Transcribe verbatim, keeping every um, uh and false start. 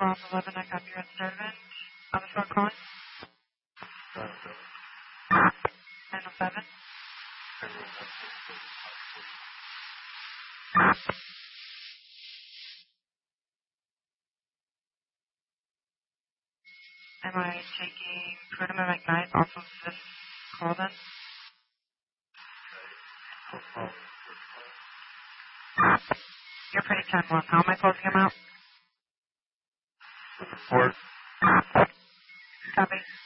twelve eleven, I copy you at Servant. On the phone calling? nine oh seven. Am I taking Purnima McKnight off of this call then? You're pretty ten one. How am I closing him out? Report. Copy.